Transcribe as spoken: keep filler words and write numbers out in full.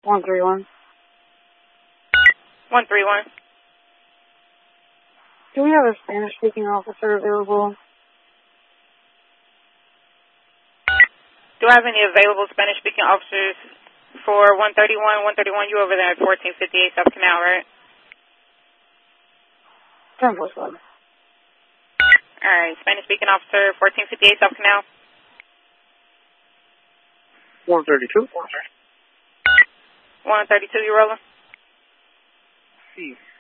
one three one. one three one. Do we have a Spanish-speaking officer available? Do I have any available Spanish-speaking officers for one thirty-one? one thirty-one, you over there at fourteen fifty-eight South Canal, right? ten four seven. All right, Spanish-speaking officer, fourteen fifty-eight South Canal. one thirty-two. one thirty-two, you rolling? Sí.